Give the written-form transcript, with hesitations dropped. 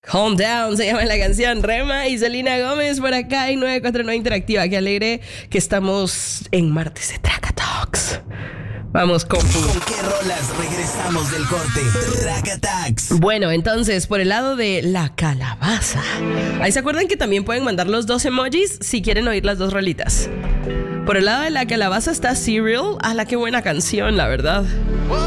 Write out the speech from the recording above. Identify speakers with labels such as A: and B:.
A: Calm Down se llama la canción. Rema y Selena Gómez por acá en 949 Interactiva. Qué alegre que estamos en martes de Traca Talks. Vamos, compu.
B: ¿Con qué rolas regresamos del corte? Traca Talks.
A: Bueno, entonces, por el lado de la calabaza. Ahí se acuerdan que también pueden mandar los 2 emojis si quieren oír las 2 rolitas. Por el lado de la calabaza está Serial. Ah, la qué buena canción, la verdad.